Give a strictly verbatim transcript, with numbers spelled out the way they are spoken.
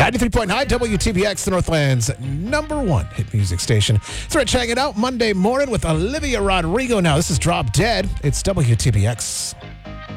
ninety-three point nine W T B X, the Northland's number one hit music station. So we're checking it out Monday morning with Olivia Rodrigo. Now, this is Drop Dead. It's W T B X.